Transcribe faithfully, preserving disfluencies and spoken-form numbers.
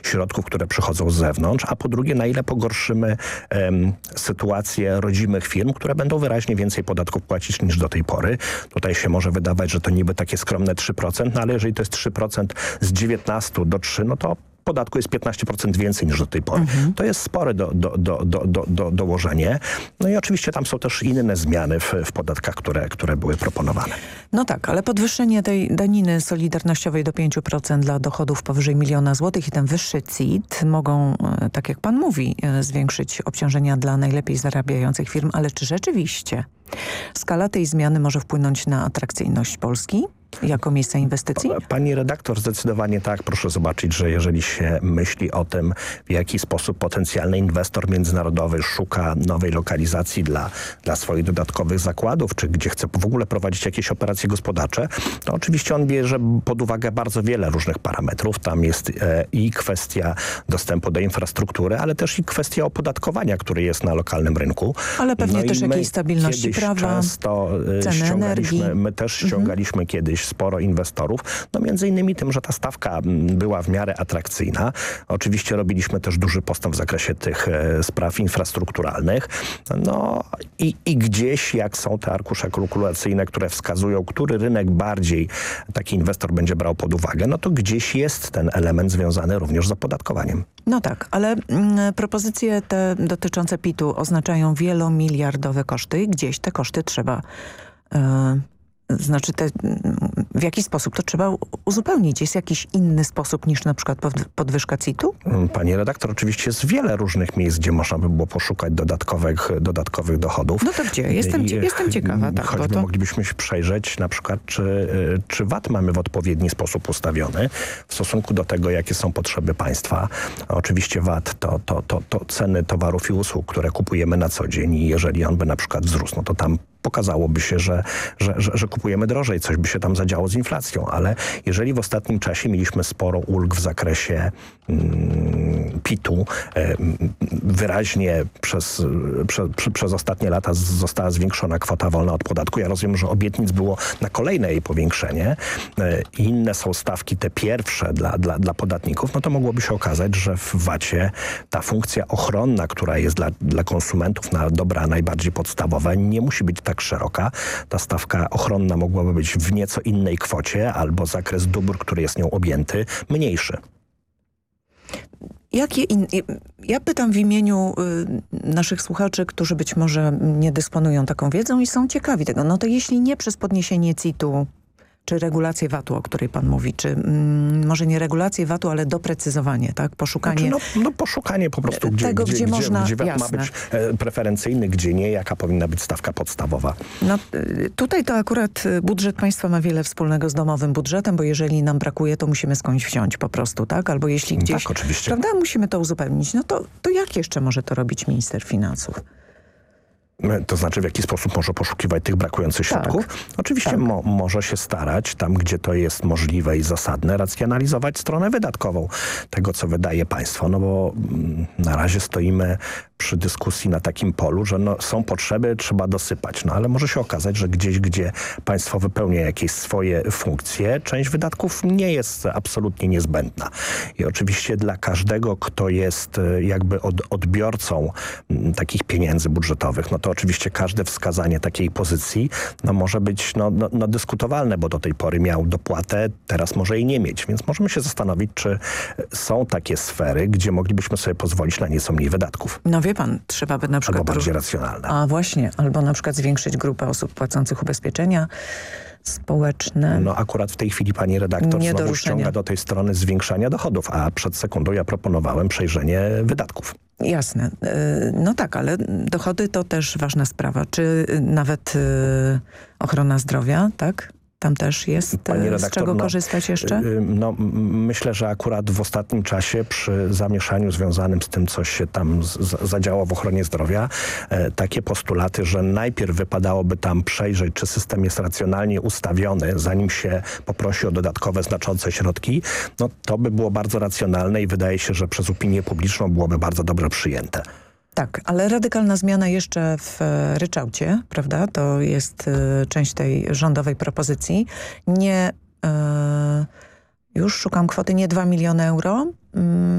środków, które przychodzą z zewnątrz, a po drugie, na ile pogorszymy em, sytuację rodzimych firm, które będą wyraźnie więcej podatków płacić niż do tej pory. Tutaj się może wydawać, że to niby takie skromne trzy procent, no ale jeżeli to jest trzy procent z dziewiętnastu do trzech, no to podatku jest piętnaście procent więcej niż do tej pory. Mhm. To jest spore do, do, do, do, do, do, dołożenie. No i oczywiście tam są też inne zmiany w, w podatkach, które, które były proponowane. No tak, ale podwyższenie tej daniny solidarnościowej do pięciu procent dla dochodów powyżej miliona złotych i ten wyższy C I T mogą, tak jak pan mówi, zwiększyć obciążenia dla najlepiej zarabiających firm, ale czy rzeczywiście skala tej zmiany może wpłynąć na atrakcyjność Polski jako miejsca inwestycji? Pani redaktor, zdecydowanie tak. Proszę zobaczyć, że jeżeli się myśli o tym, w jaki sposób potencjalny inwestor międzynarodowy szuka nowej lokalizacji dla, dla swoich dodatkowych zakładów, czy gdzie chce w ogóle prowadzić jakieś operacje gospodarcze, to oczywiście on bierze pod uwagę bardzo wiele różnych parametrów. Tam jest e, i kwestia dostępu do infrastruktury, ale też i kwestia opodatkowania, który jest na lokalnym rynku. Ale pewnie no też jakiejś stabilności prawa, często ceny ściągaliśmy, energii. my też ściągaliśmy mhm. kiedyś sporo inwestorów, no między innymi tym, że ta stawka była w miarę atrakcyjna. Oczywiście robiliśmy też duży postęp w zakresie tych e, spraw infrastrukturalnych. No i, i gdzieś, jak są te arkusze kalkulacyjne, które wskazują, który rynek bardziej taki inwestor będzie brał pod uwagę, no to gdzieś jest ten element związany również z opodatkowaniem. No tak, ale mm, propozycje te dotyczące P I T-u oznaczają wielomiliardowe koszty i gdzieś te koszty trzeba... Yy... Znaczy, te, w jaki sposób to trzeba uzupełnić? Jest jakiś inny sposób niż na przykład podwyżka C I T-u? Pani redaktor, oczywiście jest wiele różnych miejsc, gdzie można by było poszukać dodatkowych, dodatkowych dochodów. No to gdzie? Jestem, I, jestem ciekawa. Tak, choćby to... moglibyśmy się przejrzeć na przykład, czy, czy V A T mamy w odpowiedni sposób ustawiony w stosunku do tego, jakie są potrzeby państwa. Oczywiście V A T to, to, to, to ceny towarów i usług, które kupujemy na co dzień i jeżeli on by na przykład wzrósł, no to tam pokazałoby się, że, że, że, że kupujemy drożej, coś by się tam zadziało z inflacją, ale jeżeli w ostatnim czasie mieliśmy sporo ulg w zakresie mm, P I T-u, e, wyraźnie przez, prze, przy, przez ostatnie lata została zwiększona kwota wolna od podatku. Ja rozumiem, że obietnic było na kolejne jej powiększenie. E, inne są stawki te pierwsze dla, dla, dla podatników, no to mogłoby się okazać, że w V A T-ie ta funkcja ochronna, która jest dla, dla konsumentów na dobra najbardziej podstawowe, nie musi być tak szeroka. Ta stawka ochronna mogłaby być w nieco innej kwocie albo zakres dóbr, który jest nią objęty, mniejszy. Jakie in... Ja pytam w imieniu y, naszych słuchaczy, którzy być może nie dysponują taką wiedzą i są ciekawi tego. No to jeśli nie przez podniesienie C I T-u, czy regulację V A T-u, o której pan mówi, czy mm, może nie regulację V A T-u, ale doprecyzowanie, tak? Poszukanie... Znaczy, no, no poszukanie po prostu, gdzie, tego, gdzie, gdzie, gdzie, można, gdzie V A T jasne. ma być e, preferencyjny, gdzie nie, jaka powinna być stawka podstawowa. No y, tutaj to akurat budżet państwa ma wiele wspólnego z domowym budżetem, bo jeżeli nam brakuje, to musimy skądś wziąć po prostu, tak? Albo jeśli gdzieś... Tak, oczywiście. Prawda? Musimy to uzupełnić. No to, to jak jeszcze może to robić minister finansów? To znaczy, w jaki sposób może poszukiwać tych brakujących środków? Tak. Oczywiście tak. Mo, może się starać, tam gdzie to jest możliwe i zasadne, racjonalizować stronę wydatkową tego, co wydaje państwo. No bo mm, na razie stoimy przy dyskusji na takim polu, że no, są potrzeby, trzeba dosypać. No ale może się okazać, że gdzieś, gdzie państwo wypełnia jakieś swoje funkcje, część wydatków nie jest absolutnie niezbędna. I oczywiście dla każdego, kto jest jakby od, odbiorcą m, takich pieniędzy budżetowych, no to oczywiście każde wskazanie takiej pozycji no, może być no, no, no, dyskutowalne, bo do tej pory miał dopłatę, teraz może jej nie mieć. Więc możemy się zastanowić, czy są takie sfery, gdzie moglibyśmy sobie pozwolić na nieco mniej wydatków. No wie pan, trzeba by na przykład... Albo bardziej racjonalne. A właśnie, albo na przykład zwiększyć grupę osób płacących ubezpieczenia społeczne. No akurat w tej chwili pani redaktor znowu ściąga do tej strony zwiększania dochodów, a przed sekundą ja proponowałem przejrzenie wydatków. Jasne. No tak, ale dochody to też ważna sprawa. Czy nawet ochrona zdrowia, tak? Tam też jest redaktor, z czego no, korzystać jeszcze? No, myślę, że akurat w ostatnim czasie przy zamieszaniu związanym z tym, co się tam z, zadziało w ochronie zdrowia, e, takie postulaty, że najpierw wypadałoby tam przejrzeć, czy system jest racjonalnie ustawiony, zanim się poprosi o dodatkowe znaczące środki, no to by było bardzo racjonalne i wydaje się, że przez opinię publiczną byłoby bardzo dobrze przyjęte. Tak, ale radykalna zmiana jeszcze w ryczałcie, prawda? To jest y, część tej rządowej propozycji. Nie, y, już szukam kwoty, nie dwa miliony euro, y,